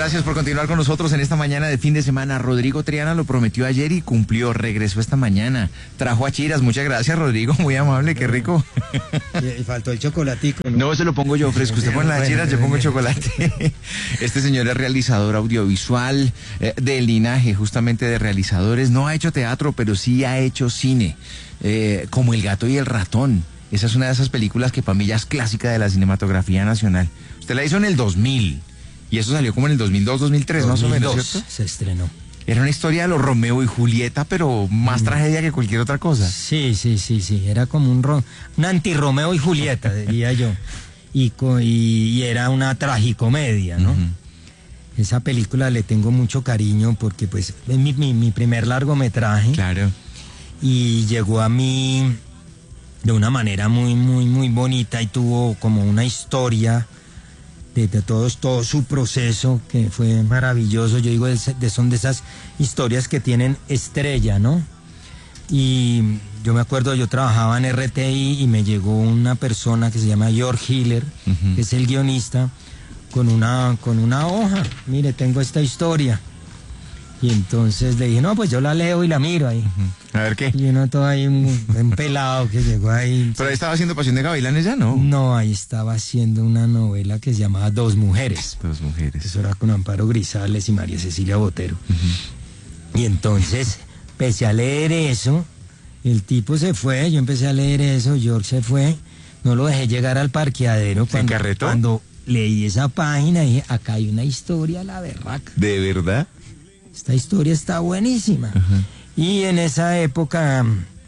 Gracias por continuar con nosotros en esta mañana de fin de semana. Rodrigo Triana lo prometió ayer y cumplió, regresó esta mañana. Trajo achiras, muchas gracias Rodrigo, muy amable, qué rico. Y faltó el chocolatico. No, se lo pongo yo, fresco. Usted pone las achiras, yo pongo el chocolate. Este señor es realizador audiovisual, del linaje justamente de realizadores. No ha hecho teatro, pero sí ha hecho cine, como El gato y el ratón. Esa es una de esas películas que para mí ya es clásica de la cinematografía nacional. Usted la hizo en el 2000 y eso salió como en el 2002, 2003 más o menos, ¿cierto? Se estrenó. Era una historia de los Romeo y Julieta, pero más tragedia que cualquier otra cosa. Sí. Era como un anti-Romeo y Julieta, diría yo. Y era una tragicomedia, ¿no? Esa película le tengo mucho cariño porque pues es mi primer largometraje. Claro. Y llegó a mí de una manera muy bonita y tuvo como una historia de todo su proceso que fue maravilloso. Yo digo, son de esas historias que tienen estrella, ¿no? Y yo me acuerdo, yo trabajaba en RTI y me llegó una persona que se llama George Hiller, que es el guionista, con una hoja. Mire, tengo esta historia. Y entonces le dije, no, pues yo la leo y la miro ahí. A ver qué. Y uno todo ahí, un pelado que llegó ahí. ¿Pero ahí estaba haciendo Pasión de Gavilanes ya, no? No, ahí estaba haciendo una novela que se llamaba Dos Mujeres. Dos Mujeres. Eso era con Amparo Grisales y María Cecilia Botero. Y entonces empecé a leer eso, el tipo se fue, yo empecé a leer eso, George se fue, no lo dejé llegar al parqueadero. ¿Se encarretó? Cuando leí esa página dije, acá hay una historia, la berraca. ¿De verdad? Esta historia está buenísima. Y en esa época,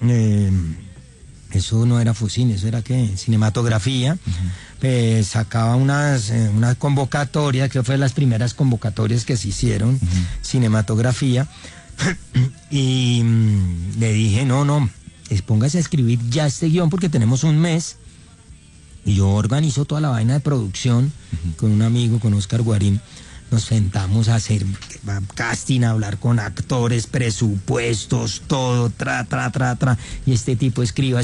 eso no era Fucine, eso era cinematografía. Sacaba una convocatoria, que fue de las primeras convocatorias que se hicieron, cinematografía. Y le dije, no, póngase a escribir ya este guión porque tenemos un mes. Y yo organizo toda la vaina de producción con un amigo, con Oscar Guarín. Nos sentamos a hacer casting, a hablar con actores, presupuestos, todo, y este tipo escriba.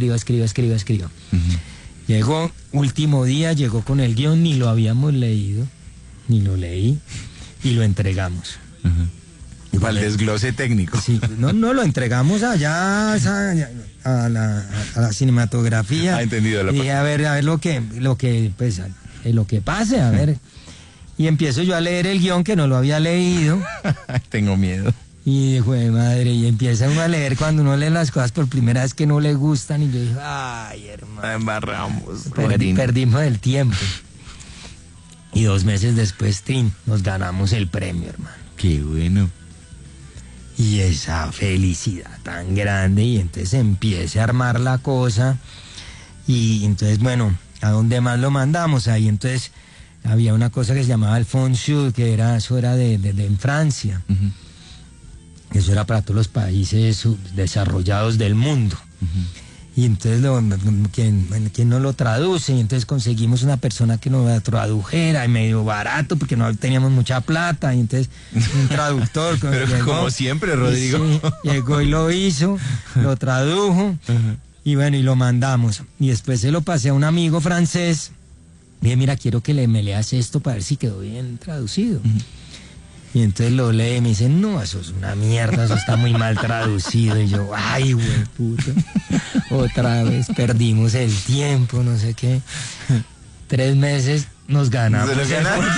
Llegó, último día, llegó con el guión, ni lo habíamos leído, ni lo leí, y lo entregamos. Y para el desglose técnico. Sí, no, lo entregamos allá a la cinematografía. Ha entendido. Y a ver lo que pase, a ver. Y empiezo yo a leer el guión que no lo había leído. Tengo miedo. Y dijo, madre, y empieza uno a leer cuando uno lee las cosas por primera vez que no le gustan. Y yo dije, ay, hermano. Embarramos. Perdimos el tiempo. Y 2 meses después, nos ganamos el premio, hermano. Qué bueno. Y esa felicidad tan grande. Y entonces empieza a armar la cosa. Y entonces, bueno, ¿a dónde más lo mandamos? Ahí entonces había una cosa que se llamaba el Fond Sud, que eso era en Francia. Eso era para todos los países desarrollados del mundo. Y entonces, ¿quién nos lo traduce? Y entonces conseguimos una persona que nos lo tradujera, y medio barato, porque no teníamos mucha plata. Y entonces, un traductor. Pero llegó, como siempre, Rodrigo. Sí, llegó y lo hizo, lo tradujo, y bueno, y lo mandamos. Y después se lo pasé a un amigo francés. Dije, mira, quiero que me leas esto para ver si quedó bien traducido. Y entonces lo lee y me dice, no, eso es una mierda, eso está muy mal traducido. Y yo, ay, güey, puta, otra vez perdimos el tiempo, no sé qué. 3 meses nos ganamos. ¿Se lo ganaron?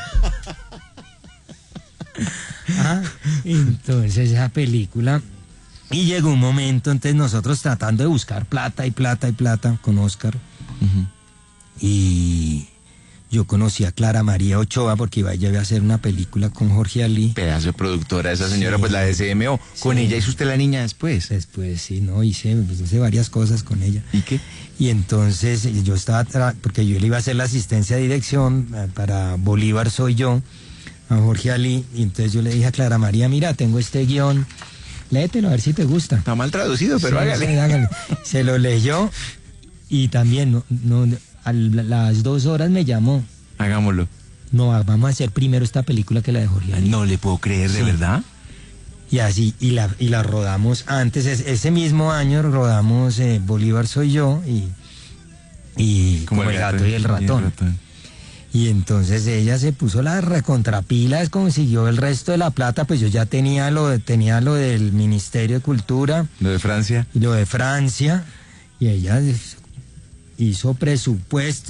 Entonces esa película, y llegó un momento, entonces nosotros tratando de buscar plata con Oscar. Y yo conocí a Clara María Ochoa porque iba a hacer una película con Jorge Ali. Pedazo de productora esa señora, sí. Pues la de CMO. Con ella hizo usted La Niña después. Después, sí, no, hice varias cosas con ella. ¿Y qué? Y entonces yo estaba, porque yo le iba a hacer la asistencia de dirección para Bolívar Soy Yo, a Jorge Ali. Y entonces yo le dije a Clara María, mira, tengo este guión, léetelo a ver si te gusta. Está mal traducido, pero sí, hágale. Sí, hágale. Se lo leyó y también a las 2 horas me llamó. Hagámoslo. No, vamos a hacer primero esta película que la de Jorge Ali. No le puedo creer, ¿de verdad? Y así, y la rodamos antes, ese mismo año rodamos Bolívar Soy Yo y como el gato y el ratón. Y entonces ella se puso las recontrapilas, consiguió el resto de la plata, pues yo ya tenía lo del Ministerio de Cultura. ¿Lo de Francia? Y lo de Francia, y ella hizo presupuesto.